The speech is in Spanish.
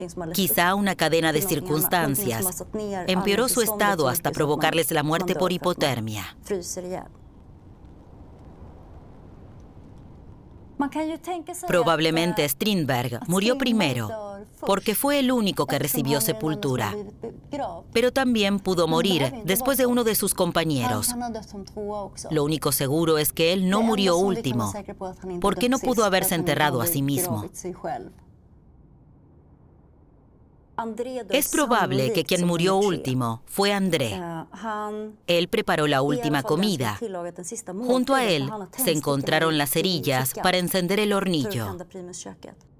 Quizá una cadena de circunstancias empeoró su estado hasta provocarles la muerte por hipotermia. Probablemente Strindberg murió primero, porque fue el único que recibió sepultura. Pero también pudo morir después de uno de sus compañeros. Lo único seguro es que él no murió último, porque no pudo haberse enterrado a sí mismo. Es probable que quien murió último fue André. Él preparó la última comida. Junto a él se encontraron las cerillas para encender el hornillo.